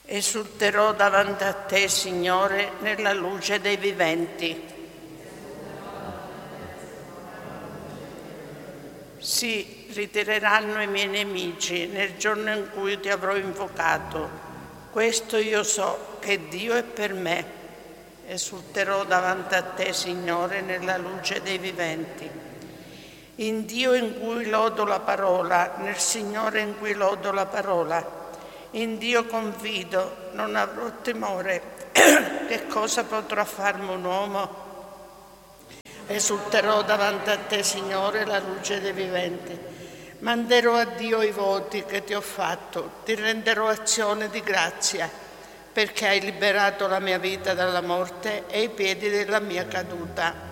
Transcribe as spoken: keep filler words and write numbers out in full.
Esulterò davanti a te, Signore, nella luce dei viventi. Si ritireranno i miei nemici nel giorno in cui ti avrò invocato. Questo io so, che Dio è per me. Esulterò davanti a te, Signore, nella luce dei viventi. In Dio in cui lodo la parola, nel Signore in cui lodo la parola. In Dio confido, non avrò timore. Che cosa potrà farmi un uomo? Esulterò davanti a te, Signore, la luce dei viventi. Manderò a Dio i voti che ti ho fatto, ti renderò azione di grazia, perché hai liberato la mia vita dalla morte e i piedi della mia caduta.